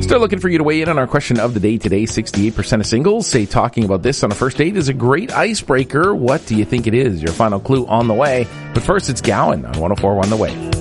Still looking for you to weigh in on our question of the day today. 68% of singles say talking about this on a first date is a great icebreaker. What do you think it is? Your final clue on the way. But first, it's Gowan on 104.1 The Way.